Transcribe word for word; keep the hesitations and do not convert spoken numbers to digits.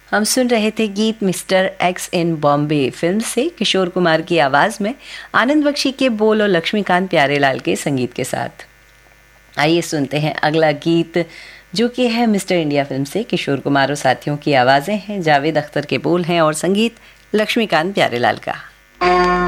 हम सुन रहे थे गीत मिस्टर एक्स इन बॉम्बे फिल्म से किशोर कुमार की आवाज़ में, आनंद बख्शी के बोल और लक्ष्मीकांत प्यारेलाल के संगीत के साथ। आइए सुनते हैं अगला गीत, जो कि है मिस्टर इंडिया फिल्म से। किशोर कुमार और साथियों की आवाज़ें हैं, जावेद अख्तर के बोल हैं और संगीत लक्ष्मीकांत प्यारेलाल का।